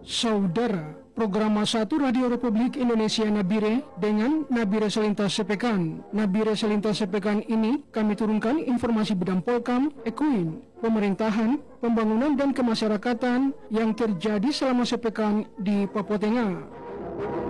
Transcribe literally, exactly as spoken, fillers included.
Saudara, program satu Radio Republik Indonesia Nabire dengan Nabire Selintas Sepekan. Nabire Selintas Sepekan ini kami turunkan informasi bidang Polkam, Ekuin, pemerintahan, pembangunan dan kemasyarakatan yang terjadi selama sepekan di Papua Tengah.